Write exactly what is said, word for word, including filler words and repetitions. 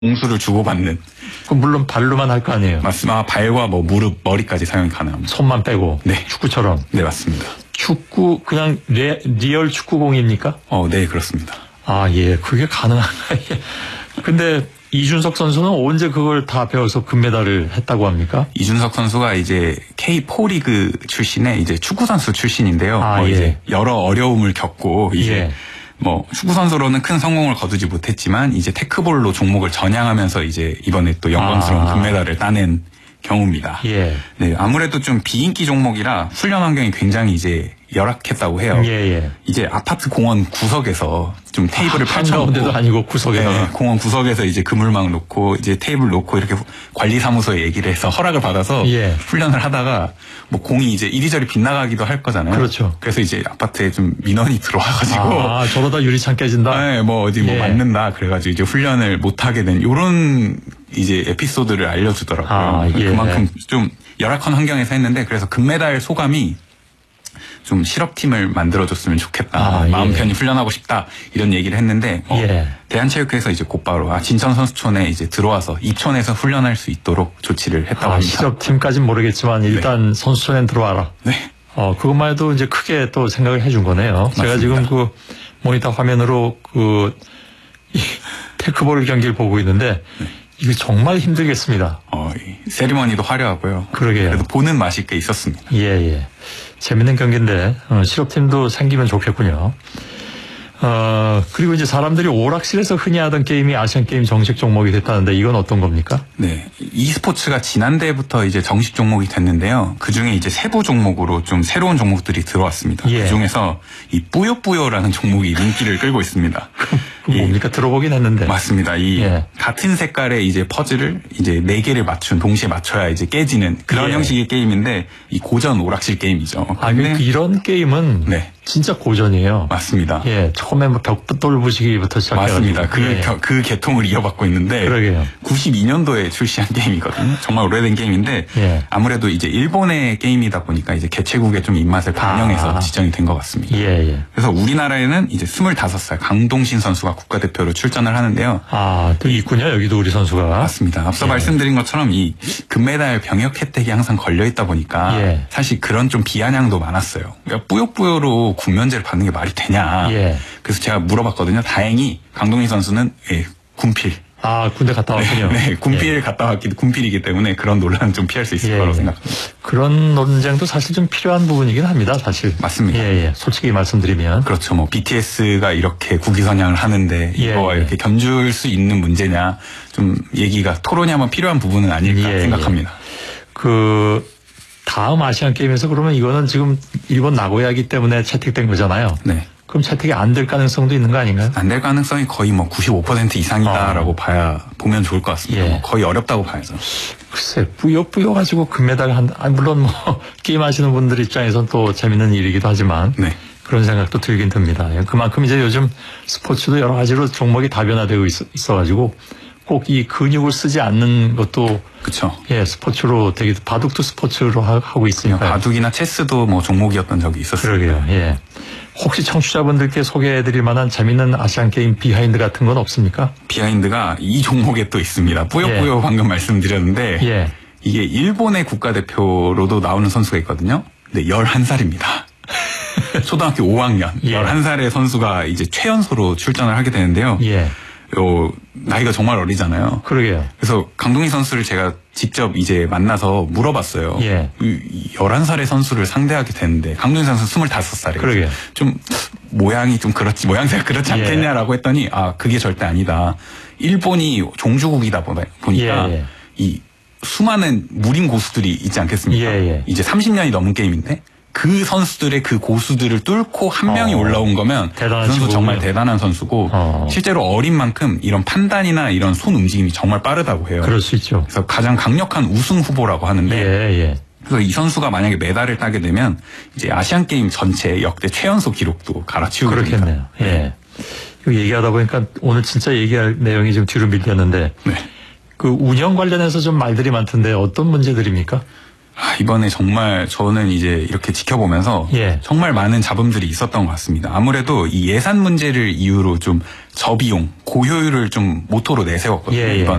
공수를 주고받는. 그럼 물론 발로만 할 거 아니에요? 맞습니다. 아, 발과 뭐 무릎, 머리까지 사용이 가능합니다. 손만 빼고. 네. 축구처럼. 네, 맞습니다. 축구 그냥 레, 리얼 축구공입니까? 어, 네, 그렇습니다. 아, 예. 그게 가능한가? 근데 이준석 선수는 언제 그걸 다 배워서 금메달을 했다고 합니까? 이준석 선수가 이제 케이 사 리그 출신의 이제 축구 선수 출신인데요. 아, 뭐 예. 이제 여러 어려움을 겪고 이제 예. 뭐 축구 선수로는 큰 성공을 거두지 못했지만 이제 테크볼로 종목을 전향하면서 이제 이번에 또 영광스러운 아. 금메달을 따낸 경우입니다. 예. 네, 아무래도 좀 비인기 종목이라 훈련 환경이 굉장히 이제 열악했다고 해요. 예, 예. 이제 아파트 공원 구석에서 좀 테이블을 아, 펼쳐놓고 한가운데도 아니고 구석에다가. 네, 공원 구석에서 이제 그물망 놓고 이제 테이블 놓고 이렇게 관리사무소에 얘기를 해서 허락을 받아서 예. 훈련을 하다가 뭐 공이 이제 이리저리 빗나가기도 할 거잖아요. 그렇죠. 그래서 이제 아파트에 좀 민원이 들어와가지고 아, 저러다 유리창 깨진다? 네, 뭐 어디 뭐 예. 맞는다 그래가지고 이제 훈련을 못하게 된 요런 이제 에피소드를 알려주더라고요. 아, 예. 그만큼 좀 열악한 환경에서 했는데 그래서 금메달 소감이 좀 실업팀을 만들어줬으면 좋겠다. 아, 예. 마음 편히 훈련하고 싶다. 이런 얘기를 했는데 어, 예. 대한체육회에서 이제 곧바로 아, 진천 선수촌에 이제 들어와서 입촌에서 훈련할 수 있도록 조치를 했다고 아, 합니다. 실업팀까지는 모르겠지만 일단 선수촌에 들어와라. 네. 어, 그것만 해도 이제 크게 또 생각을 해준 거네요. 맞습니다. 제가 지금 그 모니터 화면으로 그 이 테크볼 경기를 보고 있는데 네. 이거 정말 힘들겠습니다. 어, 이 세리머니도 화려하고요. 그러게요. 그래도 보는 맛이 꽤 있었습니다. 예, 예. 재밌는 경기인데, 어, 실업팀도 생기면 좋겠군요. 어, 그리고 이제 사람들이 오락실에서 흔히 하던 게임이 아시안게임 정식 종목이 됐다는데 이건 어떤 겁니까? 네. e스포츠가 지난대부터 이제 정식 종목이 됐는데요. 그 중에 이제 세부 종목으로 좀 새로운 종목들이 들어왔습니다. 예. 그 중에서 이 뿌요뿌요라는 종목이 인기를 끌고 있습니다. 그 뭡니까? 들어보긴 했는데. 맞습니다. 이 예. 같은 색깔의 이제 퍼즐을 이제 네 개를 맞춘 동시에 맞춰야 이제 깨지는 그런 예. 형식의 게임인데 이 고전 오락실 게임이죠. 아, 근데 그 이런 게임은 네. 진짜 고전이에요. 맞습니다. 예, 처음에 뭐 벽돌 부시기부터 시작해가지고. 맞습니다. 그, 예. 겨- 그 계통을 이어받고 있는데 그러게요. 구십이 년도에 출시한 게임이거든요. 정말 오래된 게임인데 예. 아무래도 이제 일본의 게임이다 보니까 이제 개최국의 좀 입맛을 반영해서 아. 지정이 된 것 같습니다. 예, 예. 그래서 우리나라에는 이제 스물다섯 살 강동신 선수가 국가대표로 출전을 하는데요. 아, 또 있군요. 여기도 우리 선수가. 맞습니다. 앞서 예. 말씀드린 것처럼 이 금메달 병역 혜택이 항상 걸려 있다 보니까 예. 사실 그런 좀 비아냥도 많았어요. 그러니까 뿌요뿌요로 군면제를 받는 게 말이 되냐. 예. 그래서 제가 물어봤거든요. 다행히 강동희 선수는 예, 군필. 아, 군대 갔다 왔군요. 네, 군필 갔다 왔기 군필이기 때문에 그런 논란은 좀 피할 수 있을 예, 거라고 예. 생각합니다. 그런 논쟁도 사실 좀 필요한 부분이긴 합니다, 사실. 맞습니다. 예, 예. 솔직히 말씀드리면. 그렇죠. 뭐 비티에스가 이렇게 국위선양을 하는데 예, 이거와 예. 이렇게 견줄 수 있는 문제냐 좀 얘기가 토론이 한번 필요한 부분은 아닐까 예, 생각합니다. 그, 다음 아시안 게임에서 그러면 이거는 지금 일본 나고야이기 때문에 채택된 거잖아요. 네. 그럼 채택이 안 될 가능성도 있는 거 아닌가요? 안 될 가능성이 거의 뭐 구십오 퍼센트 이상이다라고 어. 봐야 보면 좋을 것 같습니다. 예. 뭐 거의 어렵다고 봐야죠. 글쎄, 뿌요뿌요 가지고 금메달 한, 아, 물론 뭐, 게임 하시는 분들 입장에선 또 재밌는 일이기도 하지만. 네. 그런 생각도 들긴 듭니다. 그만큼 이제 요즘 스포츠도 여러 가지로 종목이 다변화되고 있어, 있어가지고 꼭 이 근육을 쓰지 않는 것도 그렇죠. 예, 스포츠로 되게 바둑도 스포츠로 하, 하고 있으니까. 바둑이나 체스도 뭐 종목이었던 적이 있었어요. 그러게요. 예. 혹시 청취자분들께 소개해드릴 만한 재밌는 아시안 게임 비하인드 같은 건 없습니까? 비하인드가 이 종목에 또 있습니다. 뿌요뿌요 예. 방금 말씀드렸는데 예. 이게 일본의 국가대표로도 나오는 선수가 있거든요. 근데 열한 살입니다. 초등학교 오 학년 예. 열한 살의 선수가 이제 최연소로 출전을 하게 되는데요. 예. 요 나이가 정말 어리잖아요. 그러게요. 그래서 강동희 선수를 제가 직접 이제 만나서 물어봤어요. 예. 이 열한 살의 선수를 상대하게 되는데 강동희 선수 스물다섯 살이에요. 그러게요. 좀 모양이 좀 그렇지 모양새가 그렇지 예. 않겠냐라고 했더니 아 그게 절대 아니다. 일본이 종주국이다 보다 보니까 예, 예. 이 수많은 무림 고수들이 있지 않겠습니까? 예, 예. 이제 삼십 년이 넘은 게임인데 그 선수들의 그 고수들을 뚫고 한 명이 어, 올라온 거면 대단한 그 선수 친구군요. 정말 대단한 선수고 어. 실제로 어린 만큼 이런 판단이나 이런 손 움직임이 정말 빠르다고 해요. 그럴 수 있죠. 그래서 가장 강력한 우승 후보라고 하는데 예, 예. 그래서 이 선수가 만약에 메달을 따게 되면 이제 아시안 게임 전체 역대 최연소 기록도 갈아치우게 됩니다. 그렇겠네요. 예. 이거 얘기하다 보니까 오늘 진짜 얘기할 내용이 좀 뒤로 밀렸는데 네. 그 운영 관련해서 좀 말들이 많던데 어떤 문제들입니까? 아, 이번에 정말 저는 이제 이렇게 지켜보면서 예. 정말 많은 잡음들이 있었던 것 같습니다. 아무래도 이 예산 문제를 이유로 좀 저비용, 고효율을 좀 모토로 내세웠거든요. 예, 예. 이번